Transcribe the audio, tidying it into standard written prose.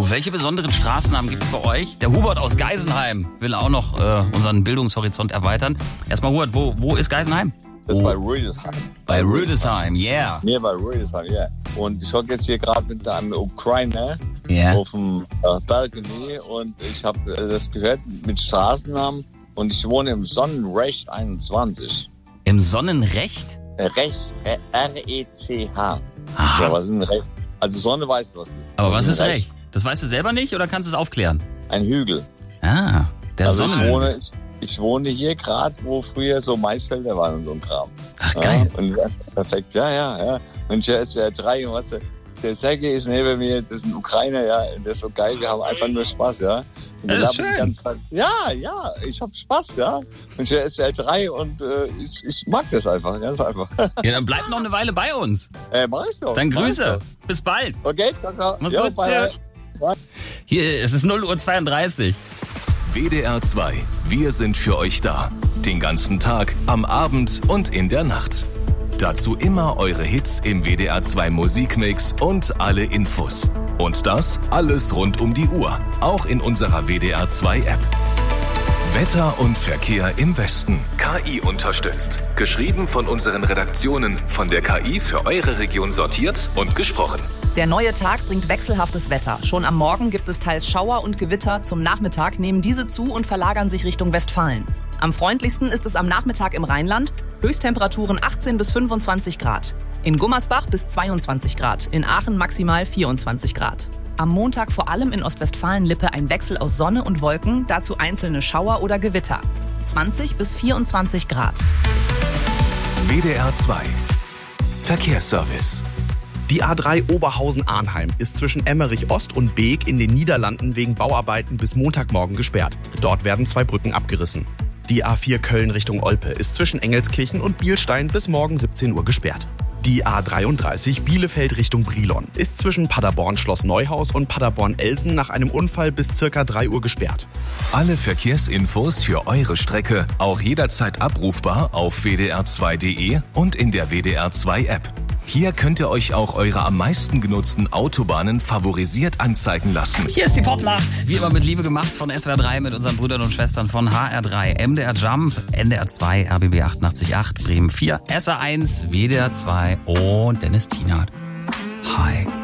welche besonderen Straßennamen gibt's bei euch? Der Hubert aus Geisenheim will auch noch unseren Bildungshorizont erweitern. Erstmal Hubert, wo ist Geisenheim? Das ist bei Rüdesheim. Bei Rüdesheim, yeah. Nee, bei Rüdesheim, ja. Yeah. Und ich hocke jetzt hier gerade mit einem Ukrainer auf dem Balkon und ich habe das gehört mit Straßennamen und ich wohne im Sonnenrecht 21. Im Sonnenrecht? Recht, R-E-C-H. Aha. Ja, was ist ein Recht? Also Sonne weißt du, was das ist. Aber was ist Recht? Das weißt du selber nicht oder kannst du es aufklären? Ein Hügel. Ah, der also Sonnenhügel. Ich wohne hier gerade, wo früher so Maisfelder waren und so ein Kram. Ach, geil. Und perfekt, ja. Und hier ist ja 3 und was, der Sergej ist neben mir, das ist ein Ukrainer, ja, der ist so geil, wir haben einfach nur Spaß, ja. Und das ist schön. Ja, ich hab Spaß, ja. Und hier ist ja 3 und ich mag das einfach, ganz einfach. Ja, dann bleib noch eine Weile bei uns. Mach ich doch. Dann Grüße. Bis bald. Okay, danke. Mach's gut. Bye. Hier, es ist 0:32 Uhr. WDR 2. Wir sind für euch da. Den ganzen Tag, am Abend und in der Nacht. Dazu immer eure Hits im WDR 2 Musikmix und alle Infos. Und das alles rund um die Uhr. Auch in unserer WDR 2 App. Wetter und Verkehr im Westen. KI unterstützt. Geschrieben von unseren Redaktionen. Von der KI für eure Region sortiert und gesprochen. Der neue Tag bringt wechselhaftes Wetter. Schon am Morgen gibt es teils Schauer und Gewitter. Zum Nachmittag nehmen diese zu und verlagern sich Richtung Westfalen. Am freundlichsten ist es am Nachmittag im Rheinland. Höchsttemperaturen 18 bis 25 Grad. In Gummersbach bis 22 Grad. In Aachen maximal 24 Grad. Am Montag vor allem in Ostwestfalen-Lippe ein Wechsel aus Sonne und Wolken, dazu einzelne Schauer oder Gewitter. 20 bis 24 Grad. WDR 2 Verkehrsservice. Die A3 Oberhausen-Arnheim ist zwischen Emmerich-Ost und Beek in den Niederlanden wegen Bauarbeiten bis Montagmorgen gesperrt. Dort werden 2 Brücken abgerissen. Die A4 Köln Richtung Olpe ist zwischen Engelskirchen und Bielstein bis morgen 17 Uhr gesperrt. Die A33 Bielefeld Richtung Brilon ist zwischen Paderborn Schloss Neuhaus und Paderborn-Elsen nach einem Unfall bis ca. 3 Uhr gesperrt. Alle Verkehrsinfos für eure Strecke auch jederzeit abrufbar auf wdr2.de und in der WDR 2 App. Hier könnt ihr euch auch eure am meisten genutzten Autobahnen favorisiert anzeigen lassen. Hier ist die Popnacht. Wie immer mit Liebe gemacht von SWR 3 mit unseren Brüdern und Schwestern von HR3, MDR Jump, NDR 2, RBB 88.8, Bremen 4, SR1, WDR 2 und Dennis Tienert. Hi.